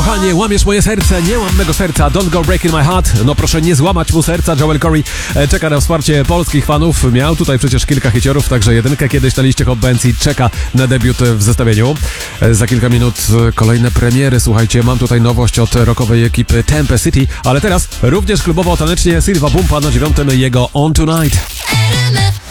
Kochanie, łamiesz moje serce, nie łam mego serca, don't go breaking my heart. No proszę nie złamać mu serca. Joel Corey czeka na wsparcie polskich fanów. Miał tutaj przecież kilka hiciorów, także jedynkę kiedyś na liście Hot Bands i czeka na debiut w zestawieniu. Za kilka minut kolejne premiery. Słuchajcie, mam tutaj nowość od rockowej ekipy Tempe City, ale teraz również klubowo tanecznie Silva Bumpa na 9. jego On Tonight.